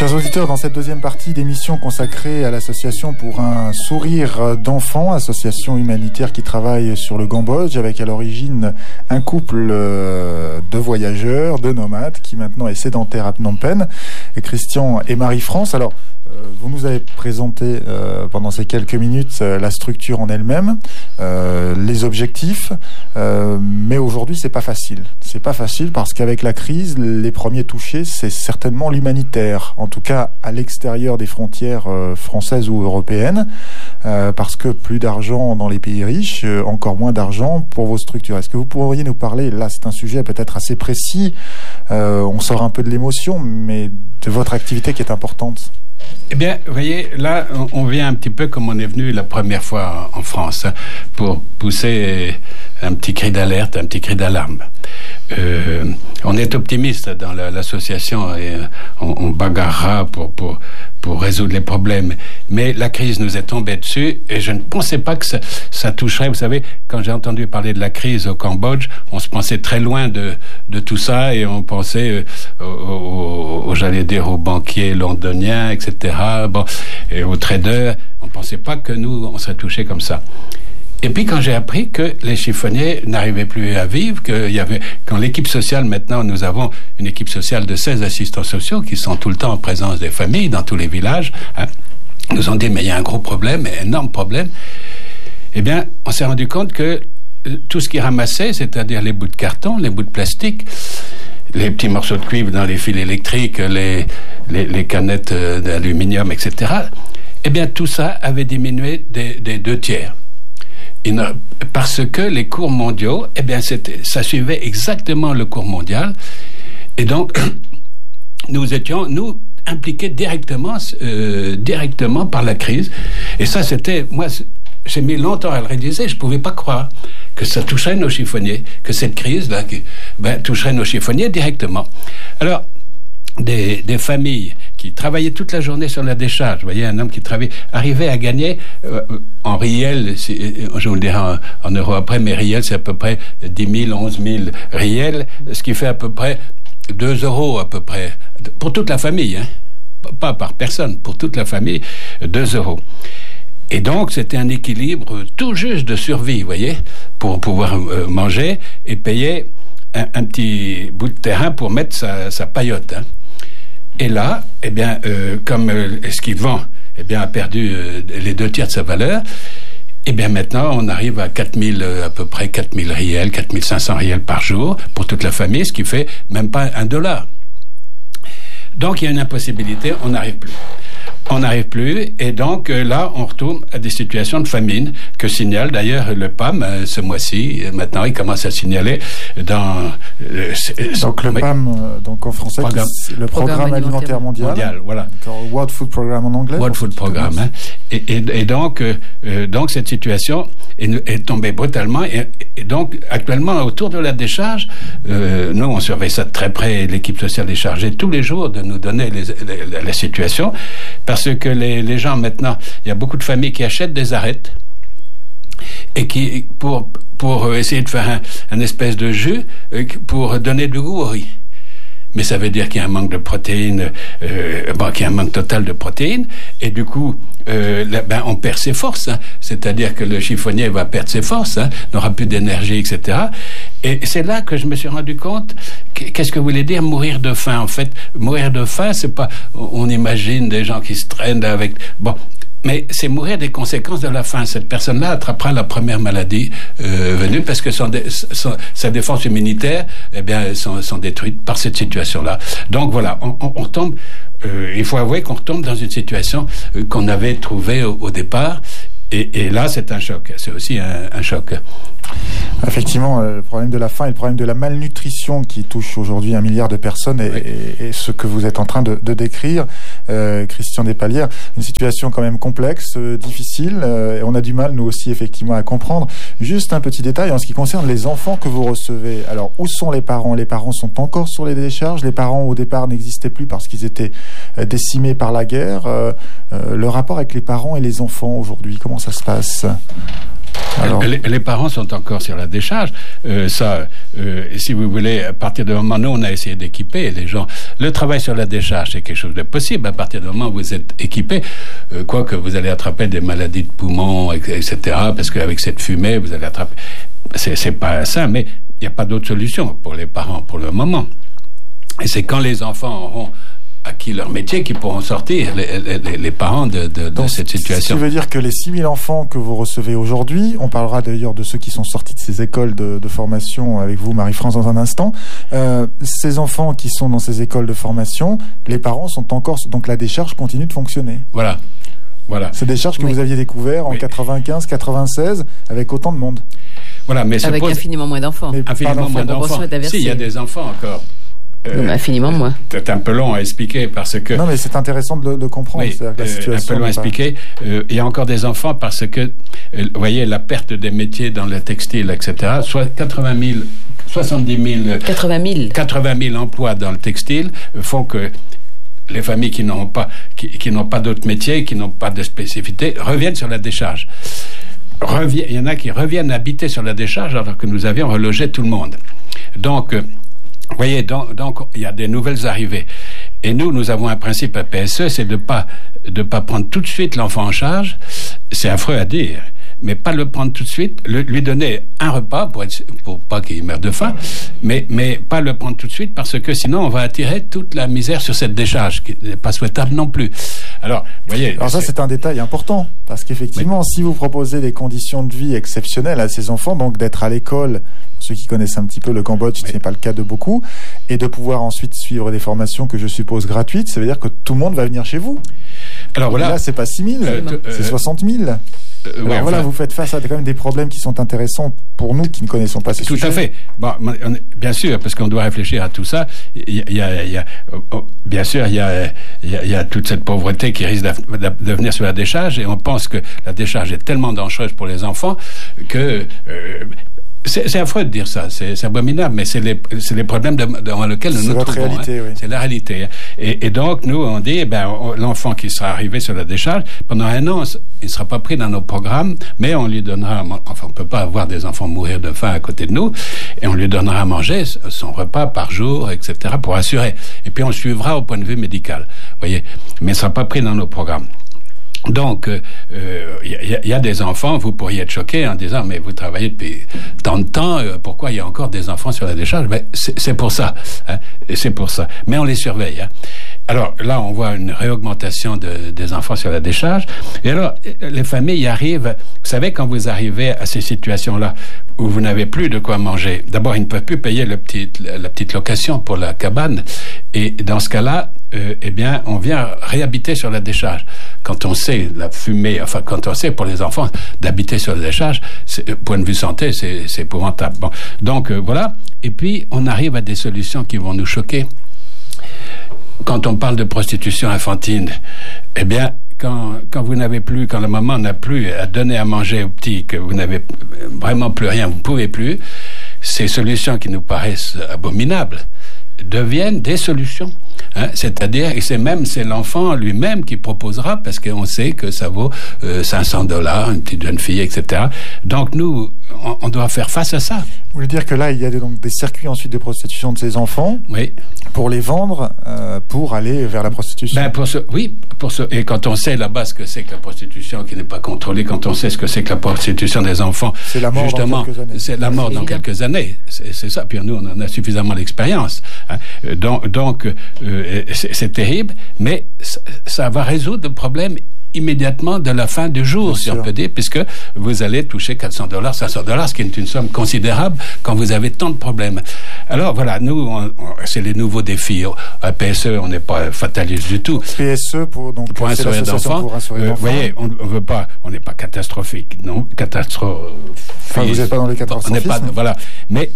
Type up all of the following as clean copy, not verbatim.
Chers auditeurs, dans cette deuxième partie d'émission consacrée à l'association pour un sourire d'enfants, association humanitaire qui travaille sur le Cambodge avec à l'origine un couple de voyageurs, de nomades qui maintenant est sédentaire à Phnom Penh, et Christian et Marie-France. Alors, vous nous avez présenté pendant ces quelques minutes la structure en elle-même, les objectifs, mais aujourd'hui c'est pas facile. C'est pas facile parce qu'avec la crise, les premiers touchés, c'est certainement l'humanitaire, en tout cas à l'extérieur des frontières françaises ou européennes, parce que plus d'argent dans les pays riches, encore moins d'argent pour vos structures. Est-ce que vous pourriez nous parler, là c'est un sujet peut-être assez précis, on sort un peu de l'émotion, mais de votre activité qui est importante? Eh bien, vous voyez, là, on vient un petit peu comme on est venu la première fois en France, pour pousser un petit cri d'alerte, un petit cri d'alarme. On est optimiste dans l'association et on bagarrera pour résoudre les problèmes. Mais la crise nous est tombée dessus et je ne pensais pas que ça toucherait. Vous savez, quand j'ai entendu parler de la crise au Cambodge, on se pensait très loin de tout ça et on pensait j'allais dire aux banquiers londoniens, etc. Bon, et aux traders. On ne pensait pas que nous, on serait touchés comme ça. Et puis quand j'ai appris que les chiffonniers n'arrivaient plus à vivre, quand l'équipe sociale, maintenant nous avons une équipe sociale de 16 assistants sociaux qui sont tout le temps en présence des familles dans tous les villages, nous ont dit mais il y a un gros problème, un énorme problème. Eh bien, on s'est rendu compte que tout ce qu'ils ramassaient, c'est-à-dire les bouts de carton, les bouts de plastique, les petits morceaux de cuivre dans les fils électriques, les canettes d'aluminium, etc., eh bien tout ça avait diminué des 2/3. Parce que les cours mondiaux, eh bien, ça suivait exactement le cours mondial. Et donc, nous étions, impliqués directement par la crise. Et ça, moi, j'ai mis longtemps à le réaliser. Je ne pouvais pas croire que ça toucherait nos chiffonniers, que cette crise-là toucherait nos chiffonniers directement. Alors, des familles qui travaillaient toute la journée sur la décharge. Vous voyez, un homme qui arrivait à gagner en riel, je vous le dirai en euros après, mais riel, c'est à peu près 10 000, 11 000 riels, ce qui fait à peu près 2 € à peu près, pour toute la famille, hein. Pas par personne, pour toute la famille, 2 €. Et donc, c'était un équilibre tout juste de survie, vous voyez, pour pouvoir manger et payer un petit bout de terrain pour mettre sa paillote, hein. Et là, eh bien, comme ce qu'il vend, eh bien, a perdu les 2/3 de sa valeur, eh bien, maintenant, on arrive à à peu près 4 000 riels, 4 500 riels par jour pour toute la famille, ce qui fait même pas $1. Donc, il y a une impossibilité, on n'arrive plus. On n'arrive plus, et donc là, on retourne à des situations de famine que signale d'ailleurs le PAM ce mois-ci. Maintenant, il commence à signaler dans... donc le PAM, donc en français, le Programme alimentaire mondial. Voilà. World Food Programme en anglais. World Food Programme. Hein. Et donc cette situation est tombée brutalement. Et donc, actuellement, autour de la décharge, nous, on surveille ça de très près. L'équipe sociale est chargée tous les jours de nous donner la situation. Parce que les gens, maintenant, il y a beaucoup de familles qui achètent des arêtes et qui, pour essayer de faire un espèce de jus, pour donner du goût au riz. Mais ça veut dire qu'il y a un manque de protéines, qu'il y a un manque total de protéines, et du coup, on perd ses forces, hein. C'est-à-dire que le chiffonnier va perdre ses forces, hein, n'aura plus d'énergie, etc. Et c'est là que je me suis rendu compte, qu'est-ce que voulait dire mourir de faim, en fait. Mourir de faim, c'est pas, on imagine des gens qui se traînent avec, mais c'est mourir des conséquences de la faim. Cette personne-là attrapera la première maladie venue parce que sa défense immunitaire, eh bien, sont détruites par cette situation-là. Donc voilà, on retombe. Il faut avouer qu'on retombe dans une situation qu'on avait trouvée au départ. Et là, c'est un choc. C'est aussi un choc. Effectivement, le problème de la faim et le problème de la malnutrition qui touche aujourd'hui 1 milliard de personnes et ce que vous êtes en train de décrire, Christian Despalières, une situation quand même complexe, difficile, et on a du mal, nous aussi, effectivement, à comprendre. Juste un petit détail en ce qui concerne les enfants que vous recevez. Alors, où sont les parents ? Les parents sont encore sur les décharges. Les parents, au départ, n'existaient plus parce qu'ils étaient décimés par la guerre. Le rapport avec les parents et les enfants aujourd'hui, comment ça se passe ? Alors, les parents sont encore sur la décharge. Si vous voulez, à partir du moment où nous, on a essayé d'équiper les gens. Le travail sur la décharge, c'est quelque chose de possible. À partir du moment où vous êtes équipé, quoique vous allez attraper des maladies de poumons, etc., parce qu'avec cette fumée, vous allez attraper... C'est pas ça, mais il n'y a pas d'autre solution pour les parents pour le moment. Et c'est quand les enfants auront acquis leur métier qu'ils pourront sortir, les parents de cette situation. Ce qui veut dire que les 6000 enfants que vous recevez aujourd'hui, on parlera d'ailleurs de ceux qui sont sortis de ces écoles de formation avec vous, Marie-France, dans un instant. Ces enfants qui sont dans ces écoles de formation, les parents sont encore... Donc la décharge continue de fonctionner. Voilà. Ces décharges que vous aviez découvert en 95, 96, avec autant de monde. Voilà, mais avec infiniment moins d'enfants. Infiniment moins d'enfants. Si, il y a des enfants encore. Infiniment moins. C'est un peu long à expliquer parce que... Non, mais c'est intéressant de comprendre la situation. Un peu long à expliquer. Il y a encore des enfants parce que, vous voyez, la perte des métiers dans le textile, etc., soit 80 000 emplois dans le textile font que les familles qui n'ont pas d'autres métiers, qui n'ont pas de spécificité, reviennent sur la décharge. Il y en a qui reviennent habiter sur la décharge alors que nous avions relogé tout le monde. Donc, vous voyez, donc il y a des nouvelles arrivées. Et nous avons un principe à PSE, c'est de pas prendre tout de suite l'enfant en charge. C'est affreux à dire, mais pas le prendre tout de suite, lui donner un repas pour pas qu'il meure de faim, mais pas le prendre tout de suite parce que sinon on va attirer toute la misère sur cette décharge, qui n'est pas souhaitable non plus. Alors, vous voyez... Alors ça, c'est un détail important, parce qu'effectivement, si vous proposez des conditions de vie exceptionnelles à ces enfants, donc d'être à l'école, ceux qui connaissent un petit peu le Cambodge, ce n'est pas le cas de beaucoup, et de pouvoir ensuite suivre des formations que je suppose gratuites, ça veut dire que tout le monde va venir chez vous. Alors voilà, là, c'est pas 6 000, c'est 60 000. Alors voilà, vous faites face à quand même des problèmes qui sont intéressants pour nous qui ne connaissons pas ces sujets. Tout à fait. Bon, bien sûr, parce qu'on doit réfléchir à tout ça. Bien sûr, il y a toute cette pauvreté qui risque de venir sur la décharge, et on pense que la décharge est tellement dangereuse pour les enfants que... C'est affreux de dire ça, c'est abominable, mais c'est les problèmes dans lesquels nous nous trouvons. Réalité, oui. C'est la réalité. Et donc, nous, on dit, l'enfant qui sera arrivé sur la décharge, pendant 1 an, il ne sera pas pris dans nos programmes, mais on lui donnera, enfin, on ne peut pas avoir des enfants mourir de faim à côté de nous, et on lui donnera à manger son repas par jour, etc., pour assurer. Et puis, on le suivra au point de vue médical, voyez, mais il ne sera pas pris dans nos programmes. Donc, y a des enfants, vous pourriez être choqués en disant, mais vous travaillez depuis tant de temps, pourquoi il y a encore des enfants sur la décharge? Ben, c'est pour ça, hein, c'est pour ça. Mais on les surveille, hein. Alors là, on voit une réaugmentation des enfants sur la décharge. Et alors, les familles y arrivent. Vous savez, quand vous arrivez à ces situations-là où vous n'avez plus de quoi manger, d'abord, ils ne peuvent plus payer la petite location pour la cabane. Et dans ce cas-là, on vient réhabiter sur la décharge. Quand on sait la fumée, enfin, quand on sait pour les enfants d'habiter sur la décharge, point de vue santé, c'est épouvantable. Bon. Donc, voilà. Et puis, on arrive à des solutions qui vont nous choquer. Quand on parle de prostitution infantile, quand la maman n'a plus à donner à manger aux petits, que vous n'avez vraiment plus rien, vous ne pouvez plus, ces solutions qui nous paraissent abominables deviennent des solutions. Hein? C'est-à-dire, et c'est l'enfant lui-même qui proposera, parce qu'on sait que ça vaut $500, une petite jeune fille, etc. Donc nous, on doit faire face à ça. Vous voulez dire que là, il y a donc des circuits ensuite de prostitution de ces enfants, oui, pour les vendre, pour aller vers la prostitution. Et quand on sait là-bas ce que c'est que la prostitution qui n'est pas contrôlée, quand on sait ce que c'est que la prostitution des enfants, c'est la mort justement, dans quelques années. C'est la mort dans quelques années. C'est ça. Puis nous, on en a suffisamment d'expérience. Hein. Donc, c'est terrible, mais ça va résoudre le problème immédiatement de la fin du jour, si on peut dire, puisque vous allez toucher $400, $500, ce qui est une somme considérable quand vous avez tant de problèmes. Alors voilà, nous, c'est les nouveaux défis. À PSE, on n'est pas fataliste du tout. PSE pour un sourire d'enfant. Vous voyez, on veut pas, on n'est pas catastrophique, non, Enfin, vous n'êtes pas dans les catastrophismes. On n'est pas, voilà, mais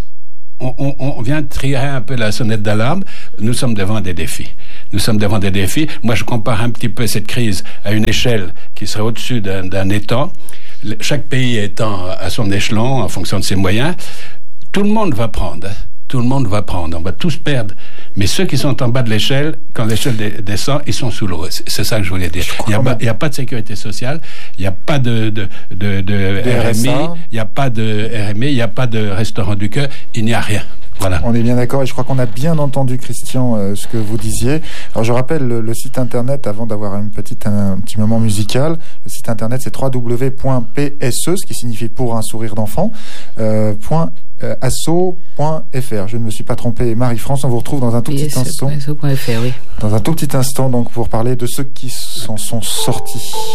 on vient tirer un peu la sonnette d'alarme. Nous sommes devant des défis. Moi, je compare un petit peu cette crise à une échelle qui serait au-dessus d'un étang. Chaque pays étant à son échelon en fonction de ses moyens. Tout le monde va prendre. On va tous perdre Mais ceux qui sont en bas de l'échelle, quand l'échelle descend, ils sont sous l'eau. C'est ça que je voulais dire. Il n'y a pas de sécurité sociale, il n'y a pas de RMI, il n'y a pas de RMI, il n'y a pas de restaurant du cœur, il n'y a rien. Voilà. On est bien d'accord et je crois qu'on a bien entendu, Christian, ce que vous disiez. Alors je rappelle le site internet avant d'avoir un petit moment musical. Le site internet c'est www.pse, ce qui signifie pour un sourire d'enfant, asso.fr. Je ne me suis pas trompé. Marie-France, on vous retrouve dans un tout petit instant. Asso.fr, oui. Dans un tout petit instant, donc, pour parler de ceux qui s'en sont sortis.